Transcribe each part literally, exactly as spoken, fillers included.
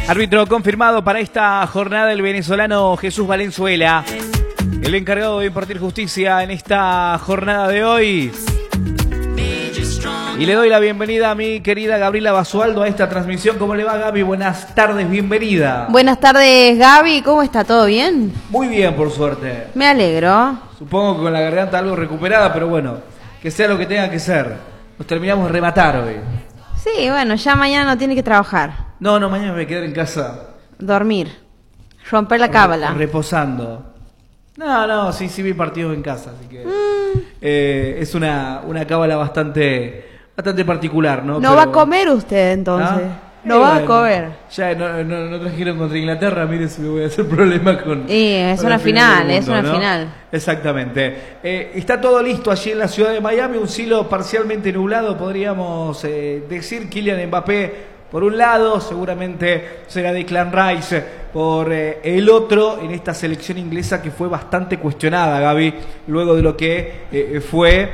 Árbitro confirmado para esta jornada el venezolano Jesús Valenzuela, el encargado de impartir justicia en esta jornada de hoy. Y le doy la bienvenida a mi querida Gabriela Basualdo a esta transmisión. ¿Cómo le va, Gaby? Buenas tardes, bienvenida. Buenas tardes, Gaby. ¿Cómo está? ¿Todo bien? Muy bien, por suerte. Me alegro. Supongo que con la garganta algo recuperada, pero bueno, que sea lo que tenga que ser. Nos terminamos de rematar hoy. Sí, bueno, ya mañana no tiene que trabajar. No, no, mañana me voy a quedar en casa. Dormir. Romper la cábala. Reposando. No, no, sí, sí vi partidos en casa, así que mm. eh, es una, una cábala bastante, bastante particular, ¿no? No Pero... va a comer usted entonces. ¿Ah? No eh, va bueno, a comer. Ya no, no, no trajeron contra Inglaterra, mire si me voy a hacer problema con... Sí, es con una final, mundo, es una ¿no? final. Exactamente. Eh, está todo listo allí en la ciudad de Miami, un cielo parcialmente nublado, podríamos eh, decir. Kylian Mbappé por un lado, seguramente será Declan Rice por eh, el otro, en esta selección inglesa que fue bastante cuestionada, Gaby, luego de lo que eh, fue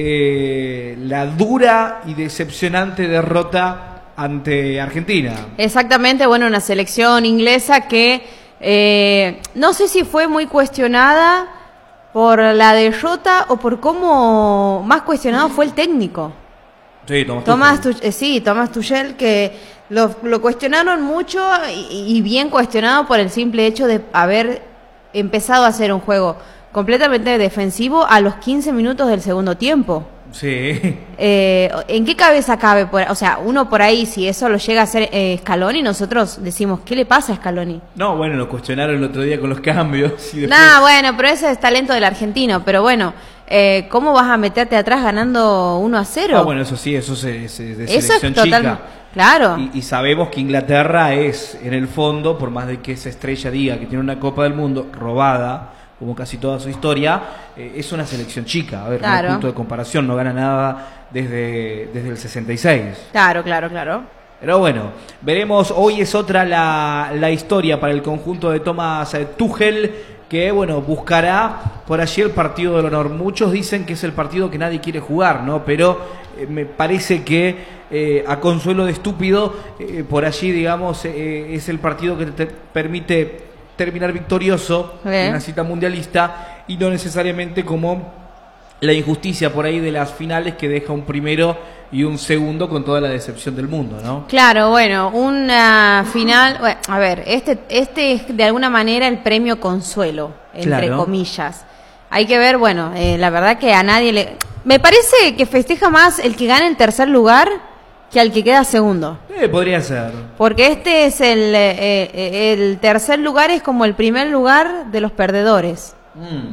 eh, la dura y decepcionante derrota ante Argentina. Exactamente, bueno, una selección inglesa que eh, no sé si fue muy cuestionada por la derrota o por cómo más cuestionado fue el técnico. Sí, Tomás, Tomás Tuchel. Eh, sí, Tomás Tuchel, que lo, lo cuestionaron mucho y, y bien cuestionado por el simple hecho de haber empezado a hacer un juego completamente defensivo a los quince minutos del segundo tiempo. Sí. Eh, ¿En qué cabeza cabe? Por, o sea, uno por ahí, si eso lo llega a hacer eh, Scaloni, nosotros decimos, ¿qué le pasa a Scaloni? No, bueno, lo cuestionaron el otro día con los cambios. Y después... Nah, bueno, pero ese es talento del argentino. Pero bueno, eh, ¿cómo vas a meterte atrás ganando uno a cero? Ah, bueno, eso sí, eso es de eso selección es total... chica. Claro. Y, y sabemos que Inglaterra es, en el fondo, por más de que esa estrella diga que tiene una Copa del Mundo robada, como casi toda su historia, eh, es una selección chica. A ver, claro. No punto de comparación, no gana nada desde, desde el sesenta y seis. Claro, claro, claro. Pero bueno, veremos, hoy es otra la, la historia para el conjunto de Thomas Tuchel, que bueno, buscará por allí el partido del honor. Muchos dicen que es el partido que nadie quiere jugar, ¿no? Pero eh, me parece que eh, a consuelo de estúpido, eh, por allí, digamos, eh, es el partido que te permite terminar victorioso ¿Eh? en una cita mundialista, y no necesariamente como la injusticia por ahí de las finales que deja un primero y un segundo con toda la decepción del mundo, ¿no? Claro, bueno, una final, bueno, a ver, este este es de alguna manera el premio consuelo, entre claro. comillas. Hay que ver, bueno, eh, la verdad que a nadie le... Me parece que festeja más el que gana el tercer lugar que al que queda segundo. Eh, podría ser. Porque este es el, eh, el tercer lugar, es como el primer lugar de los perdedores. Mm.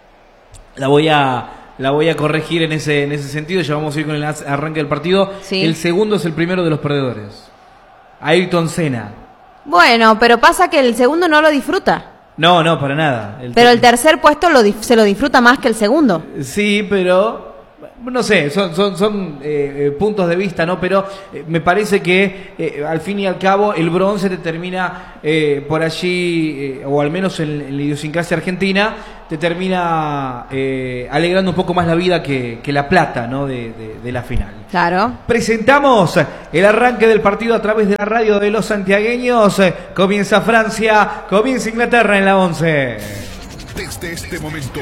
La voy a... La voy a corregir en ese en ese sentido. Ya vamos a ir con el arranque del partido. Sí. El segundo es el primero de los perdedores. Ayrton Senna. Bueno, pero pasa que el segundo no lo disfruta. No, no, para nada. El pero el tercer puesto lo, se lo disfruta más que el segundo. Sí, pero... No sé, son, son, son eh, puntos de vista, ¿no? Pero eh, me parece que eh, al fin y al cabo el bronce te termina eh, por allí, eh, o al menos en, en la idiosincrasia argentina, te termina eh, alegrando un poco más la vida que, que la plata, ¿no? De, de, de la final. Claro. Presentamos el arranque del partido a través de la radio de los santiagueños. Comienza Francia, comienza Inglaterra en la once. Desde este momento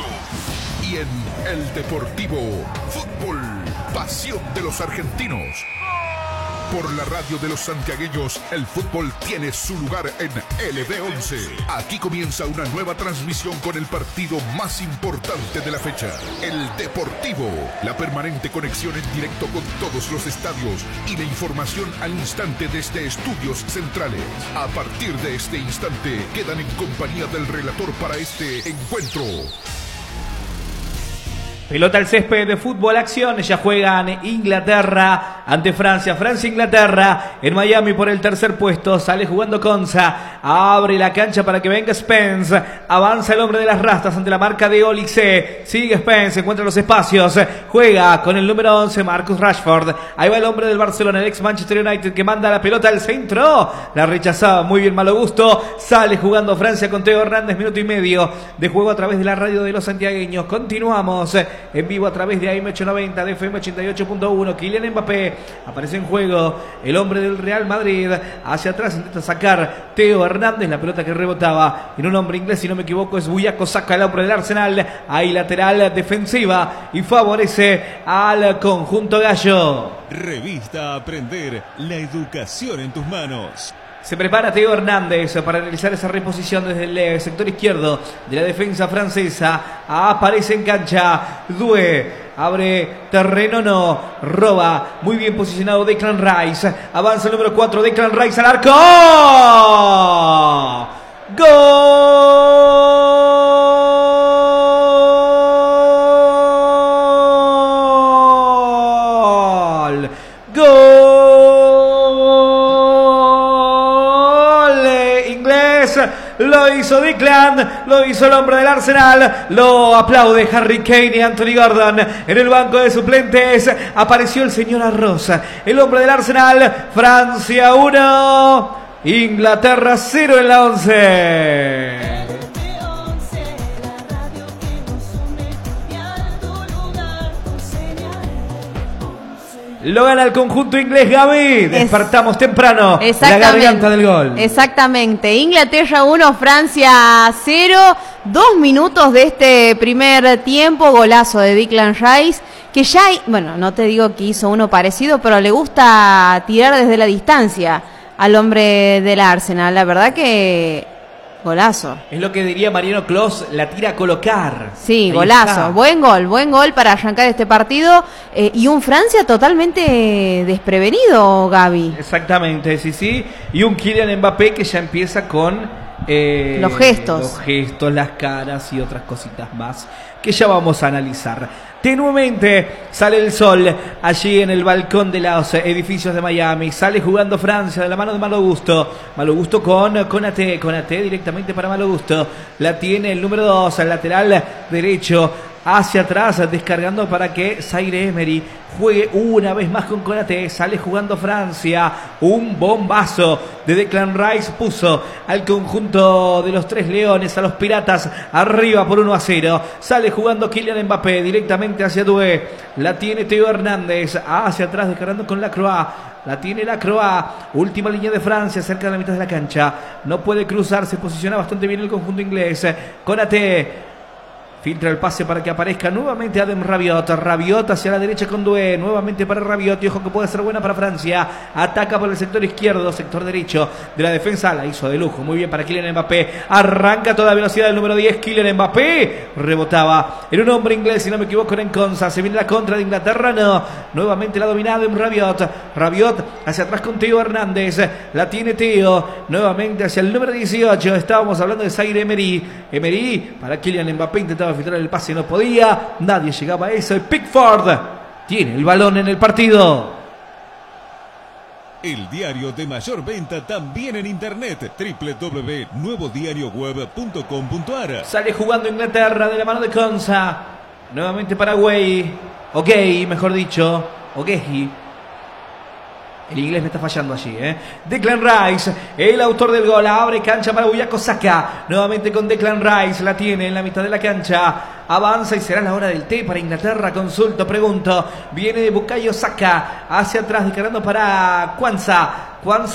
y en El Deportivo, fútbol, pasión de los argentinos. Por la radio de los santiagueños, el fútbol tiene su lugar en L B once. Aquí comienza una nueva transmisión con el partido más importante de la fecha. El Deportivo, la permanente conexión en directo con todos los estadios y la información al instante desde estudios centrales. A partir de este instante, quedan en compañía del relator para este encuentro. Pelota al césped de fútbol, acción, ya juegan Inglaterra ante Francia, Francia-Inglaterra en Miami por el tercer puesto, sale jugando Konsa, abre la cancha para que venga Spence, avanza el hombre de las rastas ante la marca de Olise, sigue Spence, encuentra los espacios, juega con el número once Marcus Rashford, ahí va el hombre del Barcelona, el ex Manchester United que manda la pelota al centro, la rechazaba muy bien Malo Gusto, sale jugando Francia con Teo Hernández, minuto y medio de juego a través de la radio de los santiagueños, continuamos en vivo a través de A M ocho noventa, de F M ochenta y ocho punto uno. Kylian Mbappé Aparece en juego el hombre del Real Madrid. Hacia atrás intenta sacar Teo Hernández. La pelota que rebotaba en un hombre inglés, si no me equivoco, es Buyaco Saka, el hombre del Arsenal. Ahí lateral defensiva y favorece al conjunto gallo. Revista Aprender, la educación en tus manos. Se prepara Teo Hernández para realizar esa reposición desde el sector izquierdo de la defensa francesa. Aparece en cancha Doué. Abre terreno, no. Roba. Muy bien posicionado Declan Rice. Avanza el número cuatro. Declan Rice al arco. ¡Gol! ¡Gol! Inglés. Lo hizo Declan, lo hizo el hombre del Arsenal, lo aplaude Harry Kane y Anthony Gordon. En el banco de suplentes apareció el señor Arroz, el hombre del Arsenal. Francia uno, Inglaterra cero en la once. Lo gana el conjunto inglés, Gaby. Despertamos temprano. La garganta del gol. Exactamente. Inglaterra uno, Francia cero. Dos minutos de este primer tiempo. Golazo de Declan Rice. Que ya, bueno, no te digo que hizo uno parecido, pero le gusta tirar desde la distancia al hombre del Arsenal. La verdad que... golazo. Es lo que diría Mariano Clos, la tira a colocar. Sí, ahí golazo. Está. Buen gol, buen gol para arrancar este partido. Eh, y un Francia totalmente desprevenido, Gaby. Exactamente, sí, sí. Y un Kylian Mbappé que ya empieza con... Eh, los gestos. Los gestos, las caras y otras cositas más que ya vamos a analizar. Tenuemente sale el sol allí en el balcón de los edificios de Miami. Sale jugando Francia de la mano de Malo Gusto. Malo Gusto con Konaté. Konaté directamente para Malo Gusto. La tiene el número dos, el lateral derecho. Hacia atrás, descargando para que Zaire Emery juegue una vez más con Konaté. Sale jugando Francia. Un bombazo de Declan Rice puso al conjunto de los Tres Leones, a los Piratas, arriba por uno a cero. Sale jugando Kylian Mbappé directamente hacia Doué. La tiene Teo Hernández. Hacia atrás, descargando con Lacroix. La tiene Lacroix. Última línea de Francia, cerca de la mitad de la cancha. No puede cruzar, se posiciona bastante bien el conjunto inglés. Konaté. Filtra el pase para que aparezca nuevamente Adem Rabiot. Rabiot hacia la derecha con Doué. Nuevamente para Rabiot. Y ojo que puede ser buena para Francia. Ataca por el sector izquierdo, sector derecho de la defensa. La hizo de lujo. Muy bien para Kylian Mbappé. Arranca a toda velocidad el número diez. Kylian Mbappé. Rebotaba en un hombre inglés, si no me equivoco, en Conza. Se viene la contra de Inglaterra. No. Nuevamente la dominada en Rabiot. Rabiot hacia atrás con Teo Hernández. La tiene Teo. Nuevamente hacia el número dieciocho. Estábamos hablando de Zaire Emery. Emery para Kylian Mbappé. Intentaba filtrar el pase, no podía, nadie llegaba a eso. Y Pickford tiene el balón en el partido. El diario de mayor venta también en internet, doble u doble u doble u punto nuevo diario web punto com punto a r. Sale jugando Inglaterra de la mano de Konsa. Nuevamente Paraguay. Ok, mejor dicho. Ogeji. El inglés me está fallando allí, ¿eh? Declan Rice, el autor del gol, abre cancha para Buyaco Saka. Nuevamente con Declan Rice, la tiene en la mitad de la cancha. Avanza y será la hora del té para Inglaterra. Consulto, pregunto. Viene de Bukayo Saka hacia atrás, descargando para Kwanza. Kwanza